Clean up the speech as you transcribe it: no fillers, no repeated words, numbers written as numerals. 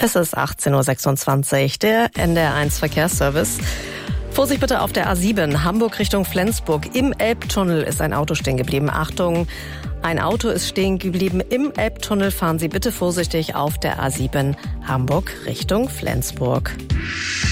Es ist 18.26 Uhr, der NDR1 Verkehrsservice. Vorsicht bitte auf der A7, Hamburg Richtung Flensburg. Im Elbtunnel ist ein Auto stehen geblieben. Achtung, ein Auto ist stehen geblieben im Elbtunnel. Fahren Sie bitte vorsichtig auf der A7, Hamburg Richtung Flensburg.